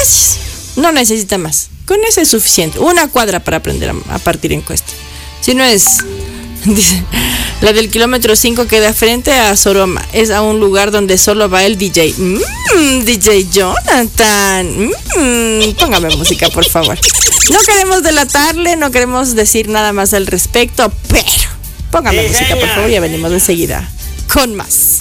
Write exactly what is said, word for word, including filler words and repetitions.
Gracias. No necesita más. Con eso es suficiente. Una cuadra para aprender a, a partir encuesta. Si no es... Dice, la del kilómetro cinco queda frente a Soroma. Es a un lugar donde solo va el D J. Mmm, D J Jonathan. Mmm, póngame música, por favor. No queremos delatarle, no queremos decir nada más al respecto, pero póngame sí, música, por favor, ya venimos enseguida con más.